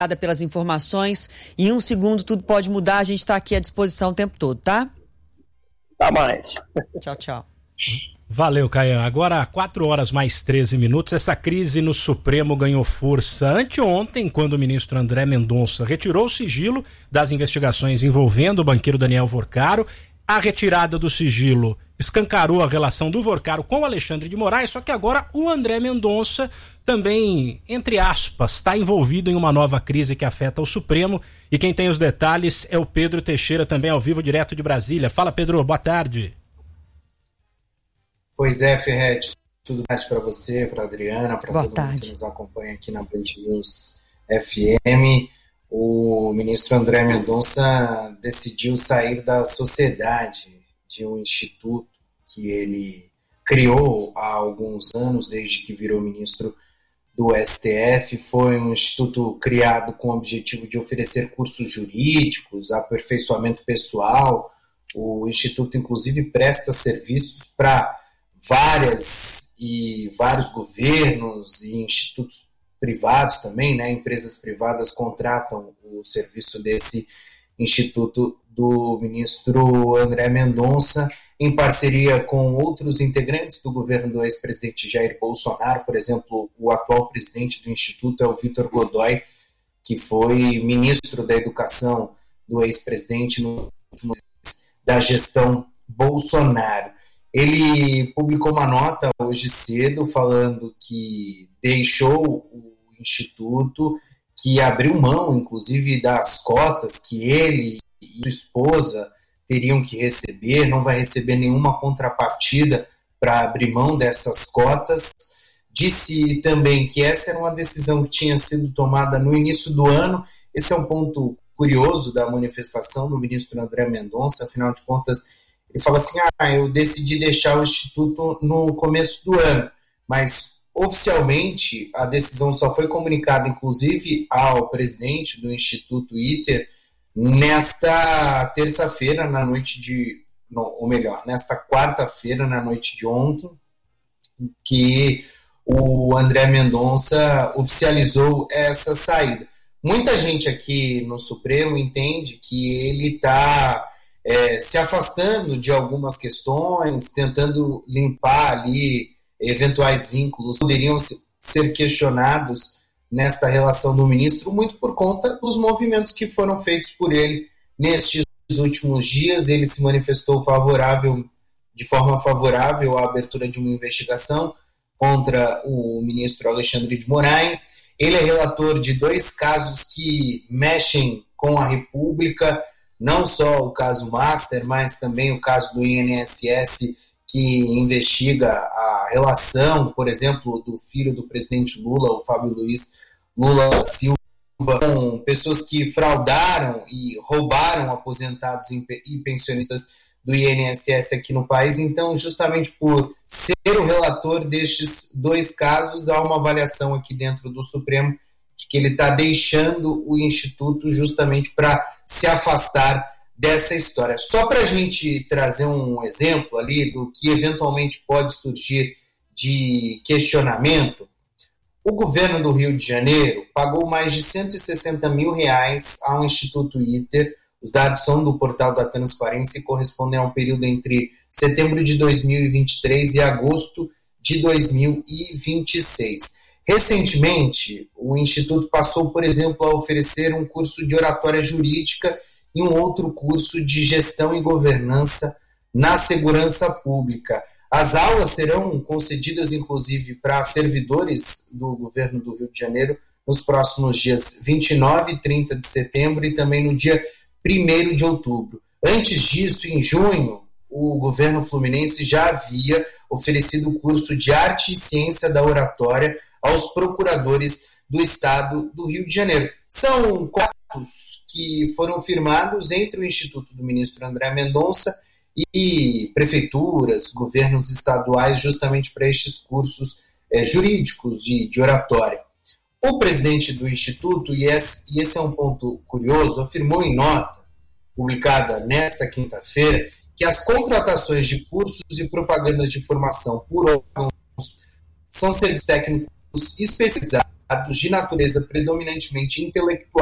pelas informações. Em um segundo tudo pode mudar, a gente está aqui à disposição o tempo todo, tá? Tá mais. Tchau, tchau. Valeu, Caian. Agora, 4h mais 13 minutos, essa crise no Supremo ganhou força anteontem, quando o ministro André Mendonça retirou o sigilo das investigações envolvendo o banqueiro Daniel Vorcaro. A retirada do sigilo escancarou a relação do Vorcaro com o Alexandre de Moraes, só que agora o André Mendonça também, entre aspas, está envolvido em uma nova crise que afeta o Supremo. E quem tem os detalhes é o Pedro Teixeira, também ao vivo, direto de Brasília. Fala, Pedro, boa tarde. Pois é, Ferretti, tudo bem para você, para Adriana, para todo tarde. mundo que nos acompanha aqui na Band News FM. O ministro André Mendonça decidiu sair da sociedade de um instituto que ele criou há alguns anos, desde que virou ministro do STF. Foi um instituto criado com o objetivo de oferecer cursos jurídicos, aperfeiçoamento pessoal. O instituto, inclusive, presta serviços para vários governos e institutos privados também, né? Empresas privadas contratam o serviço desse instituto do ministro André Mendonça, em parceria com outros integrantes do governo do ex-presidente Jair Bolsonaro. Por exemplo, o atual presidente do instituto é o Vitor Godoy, que foi ministro da Educação do ex-presidente da gestão Bolsonaro. Ele publicou uma nota hoje cedo falando que deixou o Instituto, que abriu mão, inclusive, das cotas que ele e sua esposa teriam que receber, não vai receber nenhuma contrapartida para abrir mão dessas cotas. Disse também que essa era uma decisão que tinha sido tomada no início do ano. Esse é um ponto curioso da manifestação do ministro André Mendonça. Afinal de contas, ele fala assim, eu decidi deixar o Instituto no começo do ano, mas oficialmente a decisão só foi comunicada, inclusive, ao presidente do Instituto ITER nesta terça-feira, nesta quarta-feira, na noite de ontem, que o André Mendonça oficializou essa saída. Muita gente aqui no Supremo entende que ele está se afastando de algumas questões, tentando limpar ali eventuais vínculos que poderiam ser questionados nesta relação do ministro, muito por conta dos movimentos que foram feitos por ele nestes últimos dias. Ele se manifestou de forma favorável à abertura de uma investigação contra o ministro Alexandre de Moraes. Ele é relator de 2 casos que mexem com a República, não só o caso Master, mas também o caso do INSS, que investiga a relação, por exemplo, do filho do presidente Lula, o Fábio Luiz Lula Silva, com pessoas que fraudaram e roubaram aposentados e pensionistas do INSS aqui no país. Então, justamente por ser o relator destes 2 casos, há uma avaliação aqui dentro do Supremo de que ele está deixando o Instituto justamente para se afastar dessa história. Só para a gente trazer um exemplo ali do que eventualmente pode surgir de questionamento, o governo do Rio de Janeiro pagou mais de R$160 mil ao Instituto ITER. Os dados são do portal da Transparência e correspondem a um período entre setembro de 2023 e agosto de 2026. Recentemente, o Instituto passou, por exemplo, a oferecer um curso de oratória jurídica e um outro curso de gestão e governança na segurança pública. As aulas serão concedidas, inclusive, para servidores do governo do Rio de Janeiro nos próximos dias 29 e 30 de setembro e também no dia 1º de outubro. Antes disso, em junho, o governo fluminense já havia oferecido o curso de Arte e Ciência da Oratória aos procuradores do Estado do Rio de Janeiro. São contratos que foram firmados entre o Instituto do ministro André Mendonça e prefeituras, governos estaduais, justamente para estes cursos jurídicos e de oratória. O presidente do Instituto, e esse é um ponto curioso, afirmou em nota publicada nesta quinta-feira que as contratações de cursos e propagandas de formação por órgãos são serviços técnicos especializados de natureza predominantemente intelectual